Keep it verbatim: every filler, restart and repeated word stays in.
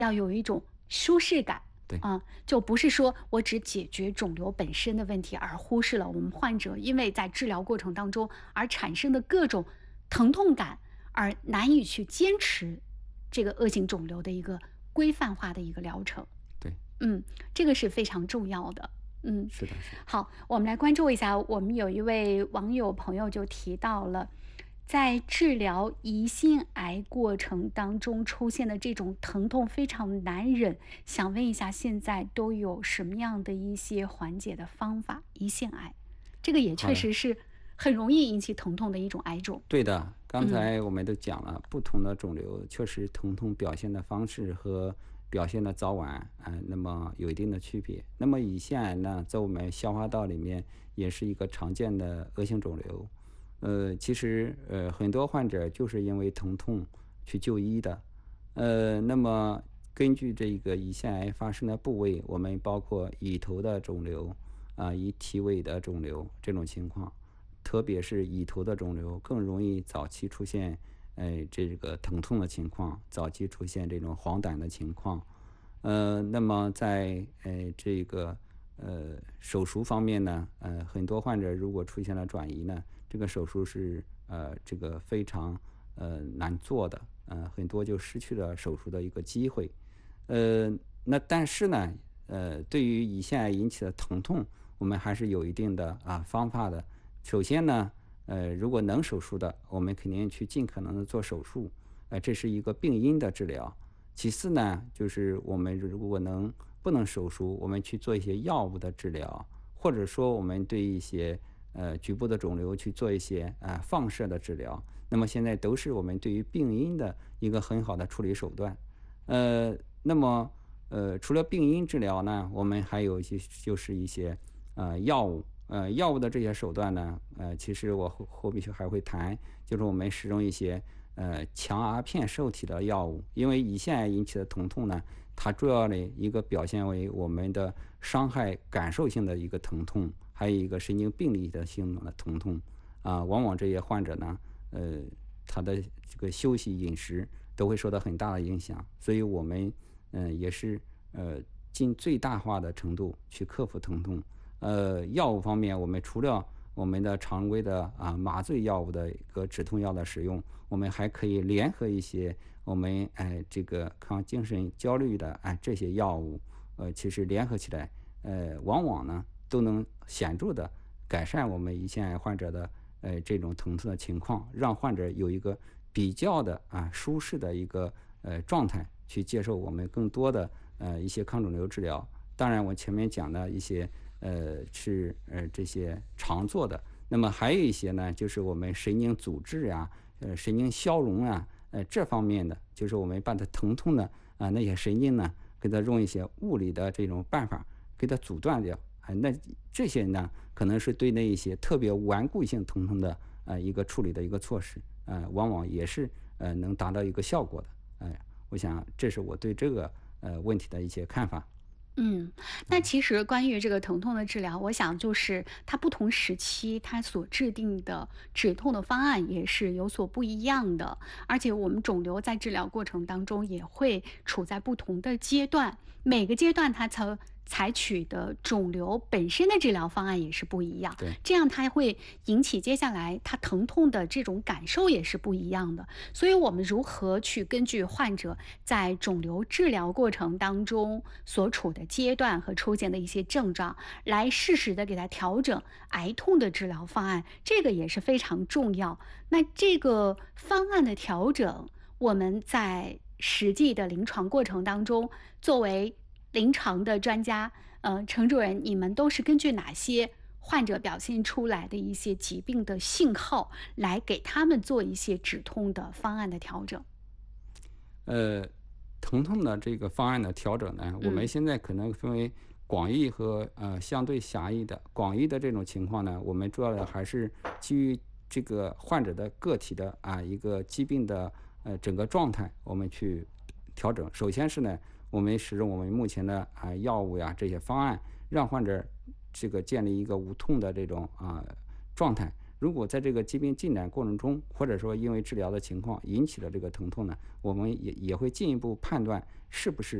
要有一种舒适感。 对。 啊，就不是说我只解决肿瘤本身的问题，而忽视了我们患者因为在治疗过程当中而产生的各种疼痛感，而难以去坚持这个恶性肿瘤的一个规范化的一个疗程。 对。 嗯，这个是非常重要的。嗯， 是的是的。 好，我们来关注一下，我们有一位网友朋友就提到了，在治疗胰腺癌过程当中出现的这种疼痛非常难忍，想问一下现在都有什么样的一些缓解的方法？胰腺癌，这个也好的。 确实是很容易引起疼痛的一种癌种。 对的，刚嗯。 才我们都讲了，不同的肿瘤确实疼痛表现的方式和表现的早晚，呃，那么有一定的区别。那么胰腺癌呢，在我们消化道里面也是一个常见的恶性肿瘤。呃，其实，呃，很多患者就是因为疼痛去就医的。呃，那么根据这个胰腺癌发生的部位，我们包括胰头的肿瘤，啊，胰体尾的肿瘤这种情况，特别是胰头的肿瘤更容易早期出现，呃，这个疼痛的情况，早期出现这种黄疸的情况。呃，那么在，呃，这个，呃，手术方面呢，呃，很多患者如果出现了转移呢，这个手术是，呃，这个非常，呃，难做的，呃，很多就失去了手术的一个机会。呃，那但是呢，呃，对于胰腺癌引起的疼痛，我们还是有一定的，啊，方法的。首先呢，呃，如果能手术的，我们肯定去尽可能地做手术，呃，这是一个病因的治疗。其次呢，就是我们如果能不能手术，我们去做一些药物的治疗，或者说我们对一些，呃，局部的肿瘤去做一些，呃，放射的治疗，那么现在都是我们对于病因的一个很好的处理手段。呃，那么，呃，除了病因治疗呢，我们还有一些就是一些，呃，药物。呃，药物的这些手段呢，呃，其实我后后面还会谈，就是我们使用一些，呃，强阿片受体的药物。因为胰腺癌引起的疼痛呢，它主要的一个表现为我们的伤害感受性的一个疼痛，还有一个神经病理的性的疼痛。啊，往往这些患者呢，呃，他的这个休息、饮食都会受到很大的影响。所以我们，呃，也是，呃，尽最大化的程度去克服疼痛。呃，药物方面，我们除了我们的常规的，啊，麻醉药物的一个止痛药的使用，我们还可以联合一些我们，哎，这个抗精神焦虑的，哎，这些药物，呃，其实联合起来，呃，往往呢，都能显著地改善我们胰腺癌患者的，呃，这种疼痛的情况，让患者有一个比较的，啊，舒适的一个，呃，状态，去接受我们更多的，呃，一些抗肿瘤治疗。当然我前面讲的一些，呃，是，呃，这些常做的。那么还有一些呢，就是我们神经阻滞啊，呃，神经消融啊，呃，这方面的，就是我们把它疼痛的，啊，那些神经呢，给它用一些物理的这种办法给它阻断掉。哎，那这些呢，可能是对那一些特别顽固性疼痛的，呃，一个处理的一个措施，呃，往往也是，呃，能达到一个效果的。哎，我想这是我对这个，呃，问题的一些看法。 嗯，那其实关于这个疼痛的治疗，我想就是它不同时期，它所制定的止痛的方案也是有所不一样的。而且我们肿瘤在治疗过程当中也会处在不同的阶段，每个阶段它曾采取的肿瘤本身的治疗方案也是不一样， 对。 这样它会引起接下来它疼痛的这种感受也是不一样的。所以我们如何去根据患者在肿瘤治疗过程当中所处的阶段和出现的一些症状，来适时地给它调整癌痛的治疗方案，这个也是非常重要。那这个方案的调整，我们在实际的临床过程当中，作为临床的专家，呃，程主任，你们都是根据哪些患者表现出来的一些疾病的信号，来给他们做一些止痛的方案的调整？ 呃，疼痛的这个方案的调整呢，我们嗯。 现在可能分为广义和，呃，相对狭义的。广义的这种情况呢，我们主要的还是基于这个患者的个体的，啊，一个疾病的，呃，整个状态，我们去调整。首先是呢，我们使用我们目前的，啊，药物呀，这些方案，让患者这个建立一个无痛的这种，啊，状态。如果在这个疾病进展过程中，或者说因为治疗的情况引起了这个疼痛呢，我们也也会进一步判断是不是